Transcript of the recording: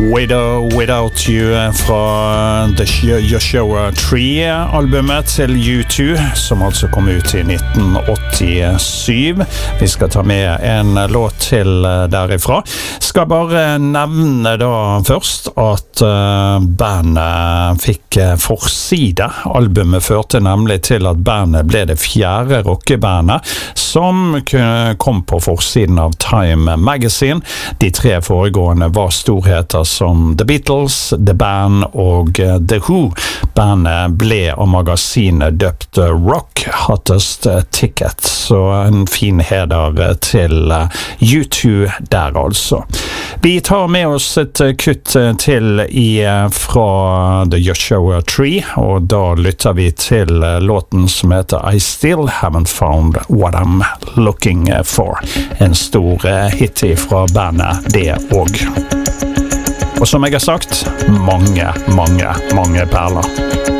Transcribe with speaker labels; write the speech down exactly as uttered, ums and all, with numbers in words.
Speaker 1: With or Without You fra The Joshua Tree-albumet til U to, som altså kom ut i nitten åttisju. Vi skal ta med en låt til derifra. Skal bare nevne da først at bandet fikk forside. Albumet førte nemlig til at bandet ble det fjerde rockebandet som kom på forsiden av Time Magazine. De tre foregående var storheter som The Beatles, The Band og The Who. Bandet ble av magasinet døpt Rock Hottest Ticket, så en fin heder til U to der altså. Vi tar med oss et kutt til i fra The Joshua Tree, og da lytter vi til låten som heter I Still Haven't Found What I'm Looking For. En stor hit fra bandet det også. Og som jeg har sagt, mange, mange, mange perler.